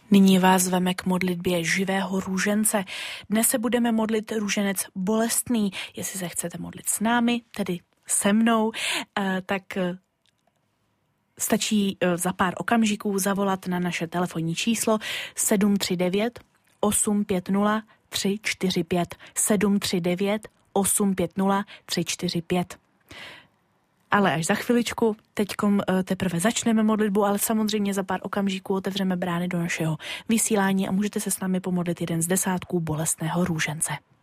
Nyní vás zveme k modlitbě živého růžence. Dnes se budeme modlit růženec bolestný. Jestli se chcete modlit s námi, tedy se mnou, tak stačí za pár okamžiků zavolat na naše telefonní číslo 739 850 345 739 850 345. Ale až za chviličku, teďkom teprve začneme modlitbu, ale samozřejmě za pár okamžiků otevřeme brány do našeho vysílání a můžete se s námi pomodlit jeden z 10 bolestného růžence.